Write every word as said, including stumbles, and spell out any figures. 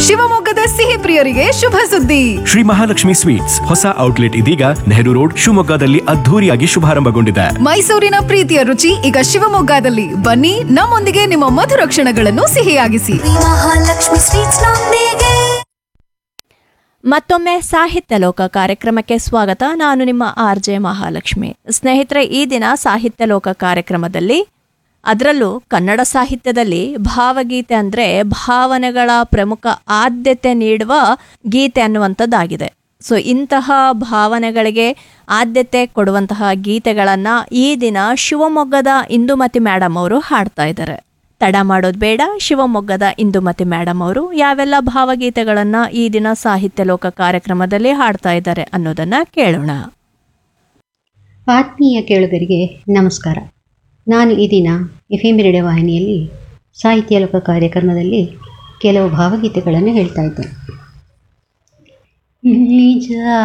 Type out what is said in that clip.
ಶಿವಮೊಗ್ಗದ ಸಿಹಿ ಪ್ರಿಯರಿಗೆ ಶುಭ ಸುದ್ದಿ. ಶ್ರೀ ಮಹಾಲಕ್ಷ್ಮಿ ಸ್ವೀಟ್ಸ್ ಹೊಸ ಔಟ್ಲೆಟ್ ಇದೀಗ ನೆಹರು ರೋಡ್ ಶಿವಮೊಗ್ಗದಲ್ಲಿ ಅದ್ಧೂರಿಯಾಗಿ ಶುಭಾರಂಭಗೊಂಡಿದೆ. ಮೈಸೂರಿನ ಪ್ರೀತಿಯ ರುಚಿ ಈಗ ಶಿವಮೊಗ್ಗದಲ್ಲಿ. ಬನ್ನಿ, ನಮ್ಮೊಂದಿಗೆ ನಿಮ್ಮ ಮಧುರ ಕ್ಷಣಗಳನ್ನು ಸಿಹಿಯಾಗಿಸಿ. ಮಹಾಲಕ್ಷ್ಮಿ ಸ್ವೀಟ್ಸ್ ನೊಂದಿಗೆ. ಮತ್ತೊಮ್ಮೆ ಸಾಹಿತ್ಯ ಲೋಕ ಕಾರ್ಯಕ್ರಮಕ್ಕೆ ಸ್ವಾಗತ. ನಾನು ನಿಮ್ಮ ಆರ್ ಜೆ ಮಹಾಲಕ್ಷ್ಮಿ. ಸ್ನೇಹಿತರೆ, ಈ ದಿನ ಸಾಹಿತ್ಯ ಲೋಕ ಕಾರ್ಯಕ್ರಮದಲ್ಲಿ, ಅದರಲ್ಲೂ ಕನ್ನಡ ಸಾಹಿತ್ಯದಲ್ಲಿ ಭಾವಗೀತೆ ಅಂದರೆ ಭಾವನೆಗಳ ಪ್ರಮುಖ ಆದ್ಯತೆ ನೀಡುವ ಗೀತೆ ಅನ್ನುವಂಥದ್ದಾಗಿದೆ. ಸೊ ಇಂತಹ ಭಾವನೆಗಳಿಗೆ ಆದ್ಯತೆ ಕೊಡುವಂತಹ ಗೀತೆಗಳನ್ನು ಈ ದಿನ ಶಿವಮೊಗ್ಗದ ಇಂದುಮತಿ ಮೇಡಮ್ ಅವರು ಹಾಡ್ತಾ ಇದ್ದಾರೆ. ತಡ ಮಾಡೋದು ಬೇಡ, ಶಿವಮೊಗ್ಗದ ಇಂದುಮತಿ ಮೇಡಮ್ ಅವರು ಯಾವೆಲ್ಲ ಭಾವಗೀತೆಗಳನ್ನು ಈ ದಿನ ಸಾಹಿತ್ಯ ಲೋಕ ಕಾರ್ಯಕ್ರಮದಲ್ಲಿ ಹಾಡ್ತಾ ಇದ್ದಾರೆ ಅನ್ನೋದನ್ನು ಕೇಳೋಣ. ಆತ್ಮೀಯ ಕೇಳುಗರಿಗೆ ನಮಸ್ಕಾರ. ನಾನು ಈ ದಿನ ಎಫ್ ಎಂ ರೇಡಿಯೋ ವಾಹಿನಿಯಲ್ಲಿ ಸಾಹಿತ್ಯ ಲೋಕ ಕಾರ್ಯಕ್ರಮದಲ್ಲಿ ಕೆಲವು ಭಾವಗೀತೆಗಳನ್ನು ಹೇಳ್ತಾ ಇದ್ದೇನೆ. ನಿಜ